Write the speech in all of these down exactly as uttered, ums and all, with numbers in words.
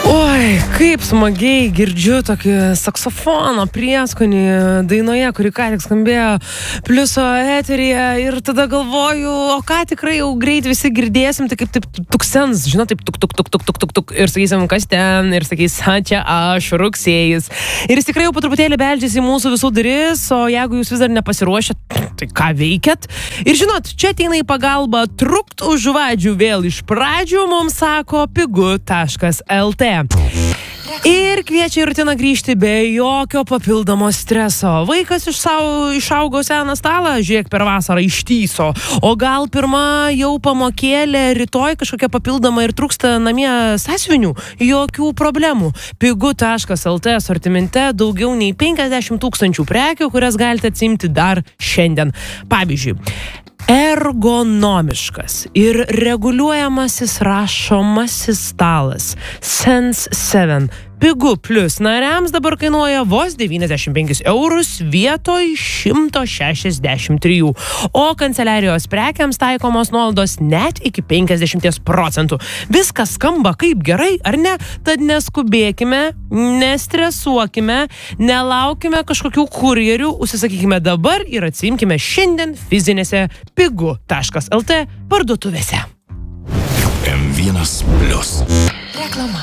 Oi, kaip smagiai girdžiu tokį saksofono prieskonį dainoje, kuri ką tik skambėjo Pliuso eteryje, ir tada galvoju, o ką tikrai jau greit visi girdėsim, tai kaip taip tuksens, žinot, taip tuk tuk tuk tuk tuk tuk tuk ir sakysim, kas ten, ir sakys, čia aš, Rugsėjis. Ir jis tikrai jau po truputėlį beldžiasi į mūsų visų duris, o jeigu jūs vis dar nepasiruošėt, tai ką veikiat? Ir žinot, čia ateina į pagalbą trukt už vadžių vėl iš pradžių, mums sako pigu taškas lt. Ir kviečia į rutiną grįžti be jokio papildomo streso. Vaikas iš savo išaugo seną stalą, žiūrėk, per vasarą ištyso. O gal pirma jau pamokėlė, rytoj kažkokia papildoma ir trūksta namie sąsiuvinių? Jokių problemų. pigu taškas lt asortimente daugiau nei penkiasdešimt tūkstančių prekių, kurias galite atsiimti dar šiandien. Pavyzdžiui, ergonomiškas ir reguliuojamasis rašomasis stalas Sense sedem Pigu Plus nariams dabar kainuoja vos devyniasdešimt penkis eurus vietoj šimto šešiasdešimt trijų, o kanceliarijos prekiams taikomos nuolaidos net iki penkiasdešimt procentų. Viskas skamba kaip gerai, ar ne? Tad neskubėkime, nestresuokime, nelaukime kažkokių kurjerių, užsisakykime dabar ir atsiimkime šiandien fizinėse pigu taškas lt parduotuvėse. M vienas Plius. Reklama.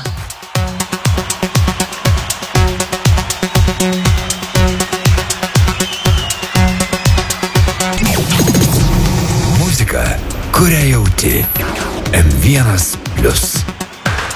Muzika, kurią jauti. M vienas Plius.